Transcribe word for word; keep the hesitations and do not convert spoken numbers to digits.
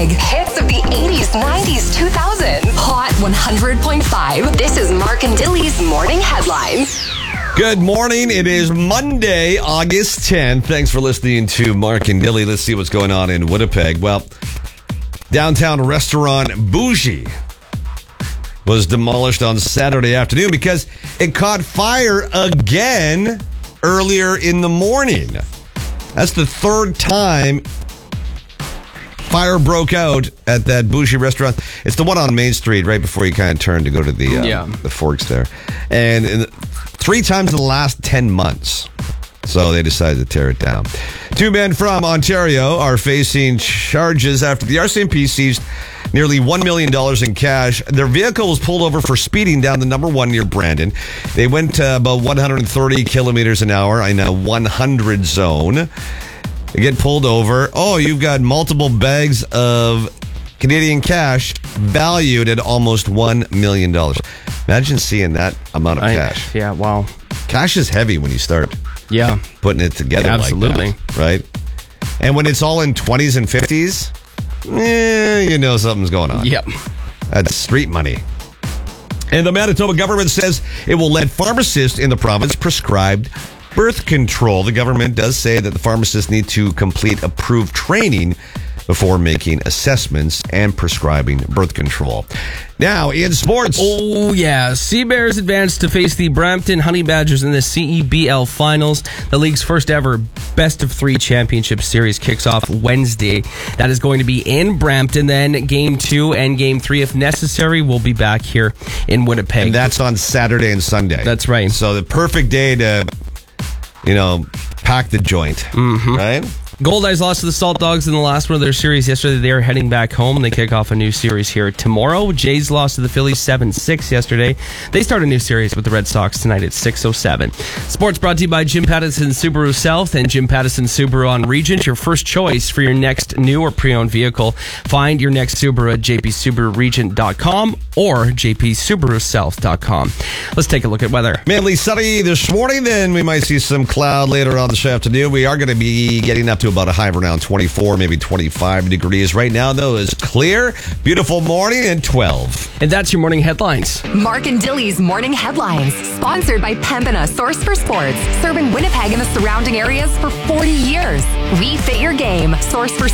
Winnipeg. Hits of the eighties, nineties, two thousands. Hot one hundred point five. This is Mark and Dilly's Morning Headlines. Good morning. It is Monday, August tenth. Thanks for listening to Mark and Dilly. Let's see what's going on in Winnipeg. Well, downtown restaurant Bougie was demolished on Saturday afternoon because it caught fire again earlier in the morning. That's the third time fire broke out at that Bougie restaurant. It's the one on Main Street right before you kind of turn to go to the uh, yeah. the Forks there. And in the, three times in the last ten months. So they decided to tear it down. Two men from Ontario are facing charges after the R C M P seized nearly one million dollars in cash. Their vehicle was pulled over for speeding down the number one near Brandon. They went uh, about one hundred thirty kilometers an hour in a one hundred zone. They get pulled over. Oh, you've got multiple bags of Canadian cash valued at almost one million dollars. Imagine seeing that amount of I, cash. Yeah, wow. Cash is heavy when you start Yeah. putting it together Yeah, like absolutely. that, right? And when it's all in twenties and fifties, eh, you know something's going on. Yep. That's street money. And the Manitoba government says it will let pharmacists in the province prescribe birth control. The government does say that the pharmacists need to complete approved training before making assessments and prescribing birth control. Now, in sports. Oh, yeah. Sea Bears advanced to face the Brampton Honey Badgers in the C E B L Finals. The league's first ever best of three championship series kicks off Wednesday. That is going to be in Brampton. Then game two and game three, if necessary, will be back here in Winnipeg. And that's on Saturday and Sunday. That's right. So the perfect day to, you know, pack the joint, mm-hmm. right? Goldeyes lost to the Salt Dogs in the last one of their series yesterday. They are heading back home, and they kick off a new series here tomorrow. Jays lost to the Phillies seven six yesterday. They start a new series with the Red Sox tonight at six oh seven. Sports brought to you by Jim Pattison Subaru South and Jim Pattison Subaru on Regent, your first choice for your next new or pre-owned vehicle. Find your next Subaru at j p subaru regent dot com or j p subaru south dot com. Let's take a look at weather. Mainly sunny this morning, then we might see some cloud later on this afternoon. We are going to be getting up to about a high of around twenty-four, maybe twenty-five degrees. Right now, though, is clear. Beautiful morning and twelve. And that's your morning headlines. Mark and Dilly's Morning Headlines. Sponsored by Pembina, source for sports. Serving Winnipeg and the surrounding areas for forty years. We fit your game. Source for